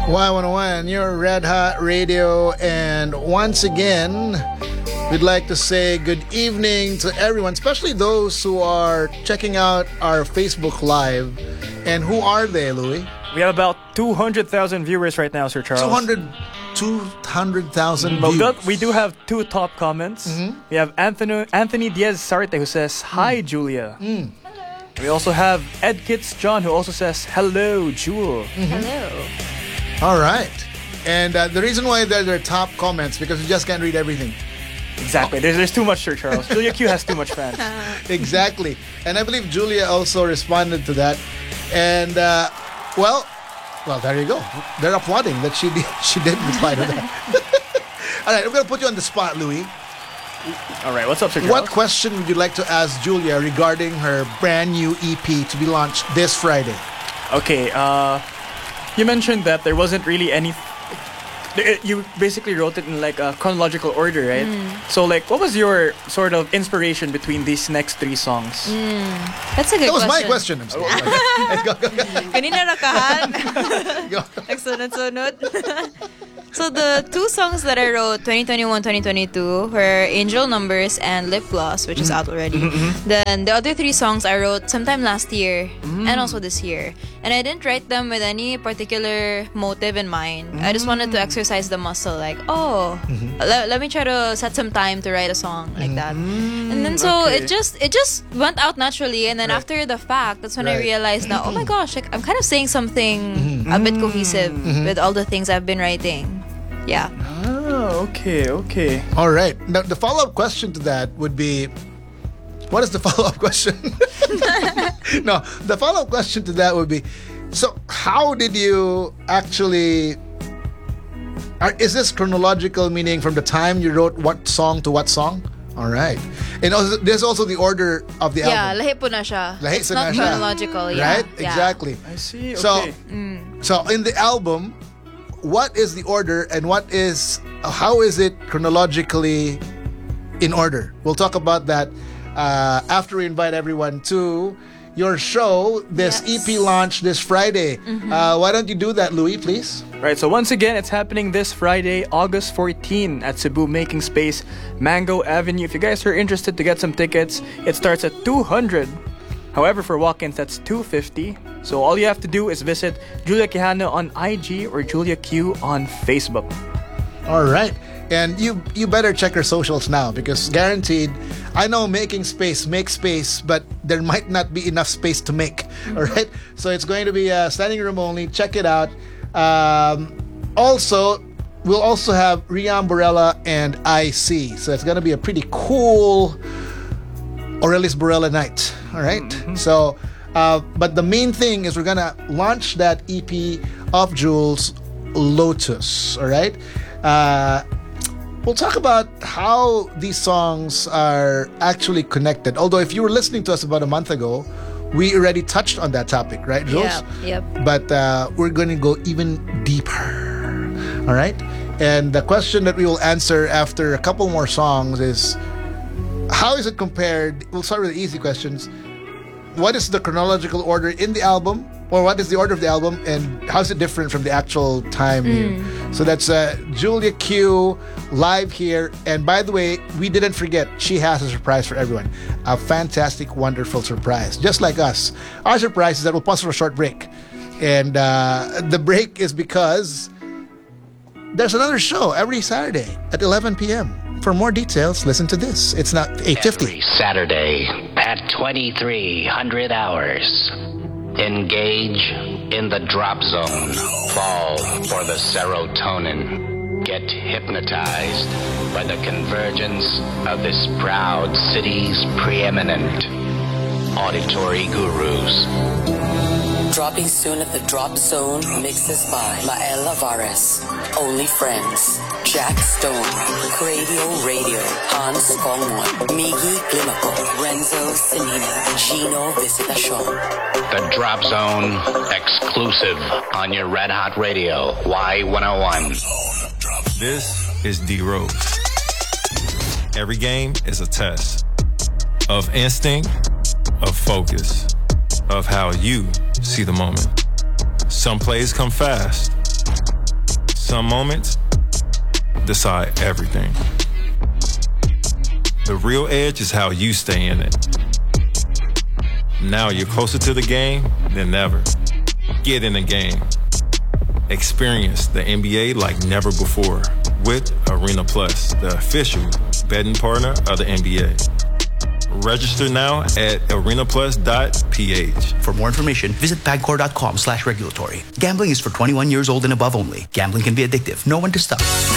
Y101, your Red Hot Radio, and once again, we'd like to say good evening to everyone, especially those who are checking out our Facebook Live. And who are they, Louis? We have about 200,000 viewers right now, Sir Charles. 200,000 views. We do have two top comments. Mm-hmm. We have Anthony Diaz Sarte who says, "Hi, Julia." We also have Ed Kits John who also says, "Hello, Jewel." Hello. All right. And the reason why they're top comments, because we just can't read everything. Exactly. There's too much, Sir Charles. Julia Q has too much fans. Exactly. And I believe Julia also responded to that. And, well, there you go. They're applauding that she did reply to that. All right, I'm going to put you on the spot, Louis. All right, what's up, Sir Charles? What question would you like to ask Julia regarding her brand new EP to be launched this Friday? Okay, you mentioned that there wasn't really any... You basically wrote it in like a chronological order, right? So like, what was your sort of inspiration between these next three songs? That's a good question. That was my question. I'm sorry. Go. Kanina rakahan. Nagsunod-sunod. So the two songs that I wrote, 2021-2022, were Angel Numbers and Lip Gloss, which is out already. Then the other three songs I wrote sometime last year and also this year. And I didn't write them with any particular motive in mind. I just wanted to exercise the muscle, like, let me try to set some time to write a song like that. And then so it just went out naturally. And then after the fact, that's when I realized that, oh my gosh, like, I'm kind of saying something a bit cohesive with all the things I've been writing. Yeah. Oh, okay. All right. Now, the follow-up question to that would be, what is the follow-up question? No, the follow-up question to that would be, so how did you actually... Is this chronological, meaning from the time you wrote what song to what song? All right. And also, there's also the order of the album. Yeah, lahi po na siya. It's not chronological. Yeah. Right? Yeah. Exactly. I see. Okay. So in the album, what is the order and how is it chronologically in order? We'll talk about that after we invite everyone to your show, this EP launch this Friday. Why don't you do that, Louis, please? Right, so once again, it's happening this Friday, August 14 at Cebu Making Space, Mango Avenue. If you guys are interested to get some tickets, it starts at 200. However, for walk-ins, that's 250. So all you have to do is visit Julia Quijano on IG or Julia Q on Facebook. All right. And you better check her socials now, because guaranteed, I know making space, make space, but there might not be enough space to make. All right. So it's going to be standing room only. Check it out. Also, we'll also have Rian Borella and IC. So it's going to be a pretty cool Aurelius Borella night. All right. So, but the main thing is we're going to launch that EP of Jules, Lotus. All right. We'll talk about how these songs are actually connected. Although if you were listening to us about a month ago, we already touched on that topic, right, Jules? Yep. But we're going to go even deeper. All right? And the question that we will answer after a couple more songs is, how is it compared? We'll start with the easy questions. What is the chronological order in the album? Or what is the order of the album, and how is it different from the actual time here? So that's Julia Q live here. And by the way, we didn't forget, she has a surprise for everyone. A fantastic, wonderful surprise. Just like us. Our surprise is that we'll pause for a short break. And the break is because there's another show every Saturday at 11 p.m. For more details, listen to this. It's not 8:50. Every Saturday at 2300 hours. Engage in the drop zone. Fall for the serotonin. Get hypnotized by the convergence of this proud city's preeminent auditory gurus. Dropping soon at the Drop Zone, mixes by Mael Alvarez, Only Friends, Jack Stone, Radio, Hans Kongwon, Miggy Glimaco, Renzo Sinina, Gino Visitacion. The Drop Zone, exclusive on your Red Hot Radio, Y101. This is D Rose. Every game is a test of instinct, of focus, of how you see the moment. Some plays come fast, Some moments decide everything. The real edge is how you stay in it. Now you're closer to the game than ever. Get in the game. Experience the NBA like never before with Arena Plus, the official betting partner of the NBA. Register now at arenaplus.ph. For more information, visit pagcor.com/regulatory. Gambling is for 21 years old and above only. Gambling can be addictive. Know when to stop.